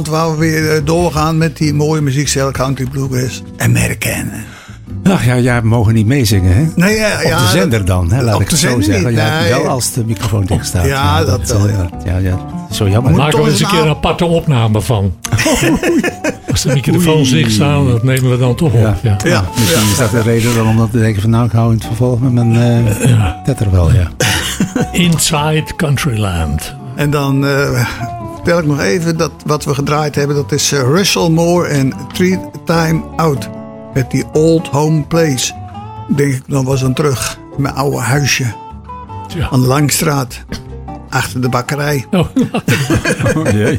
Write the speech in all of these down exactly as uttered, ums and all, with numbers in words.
Waar we weer doorgaan met die mooie muziekstijl country bluegrass. American. Ach ja, jij mogen niet meezingen, hè? Nee, ja, op de ja, zender dan, hè? Laat op ik de het zo zender zeggen. niet, Ja, nee. wel als de microfoon tegen staat. Ja, ja, dat wel. Ja. Ja, ja, zo jammer. Moet Maken we toch eens een eens keer een een aparte opname van. Als de microfoon Oei. zich staan, dat nemen we dan toch op. Ja. Ja. Ja. Ja, misschien is dat de reden dan om te denken van nou, ik hou in het vervolg met mijn uh, Ja. tetter wel, ja. Inside Countryland. En dan uh, vertel ik nog even dat wat we gedraaid hebben. Dat is uh, Russell Moore en Three Time Out. Met die Old Home Place. Denk ik, dan was dan terug. Mijn oude huisje. Ja. Aan de Langstraat. Achter de bakkerij. Oh, Oh jee.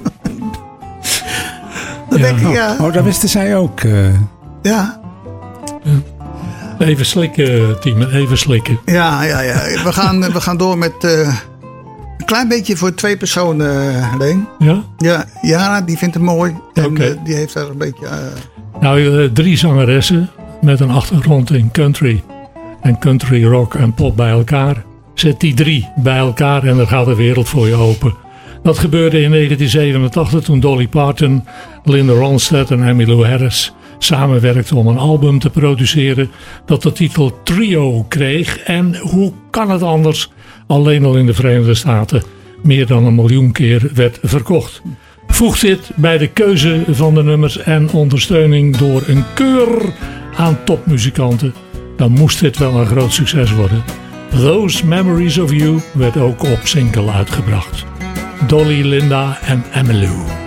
Dan denk ik, ja. Oh, dat wisten zij ook. Uh. Ja, even slikken, Tiem. Even slikken. ja, ja. ja. We, gaan, we gaan door met uh, een klein beetje voor twee personen, uh, Leen. Ja? Ja, Jana, die vindt het mooi. En Oké. uh, die heeft daar een beetje... Uh, Nou, uh, drie zangeressen met een achtergrond in country. En country, rock en pop bij elkaar. Zet die drie bij elkaar en dan gaat de wereld voor je open. Dat gebeurde in negentien zevenentachtig toen Dolly Parton, Linda Ronstadt en Emmylou Harris samenwerkten om een album te produceren dat de titel Trio kreeg. En hoe kan het anders? Alleen al in de Verenigde Staten meer dan een miljoen keer werd verkocht. Voeg dit bij de keuze van de nummers en ondersteuning door een keur aan topmuzikanten, dan moest dit wel een groot succes worden. Those Memories of You werd ook op single uitgebracht. Dolly, Linda en Emmylou.